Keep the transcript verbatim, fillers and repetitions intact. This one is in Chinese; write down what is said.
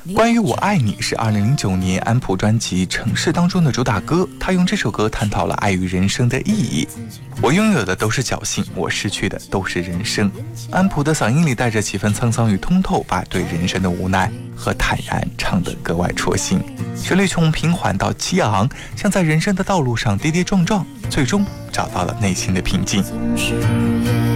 关于我爱你是二零零九年安普专辑《城市》当中的主打歌，他用这首歌探讨了爱与人生的意义。我拥有的都是侥幸，我失去的都是人生。安普的嗓音里带着几分沧桑与通透，把对人生的无奈和坦然唱得格外戳心。旋律从平缓到激昂，像在人生的道路上跌跌撞撞，最终找到了内心的平静。